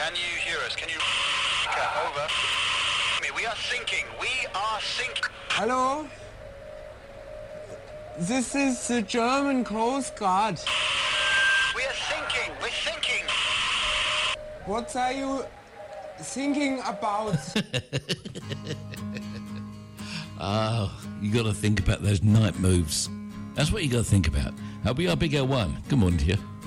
Can you hear us? Can you... Over. We are sinking. We are sinking. Hello? This is the German Coast Guard. We are sinking. We're sinking. What are you thinking about? Oh, you got to think about those night moves. That's what you got to think about. I'll be our Big L1. Good morning to you.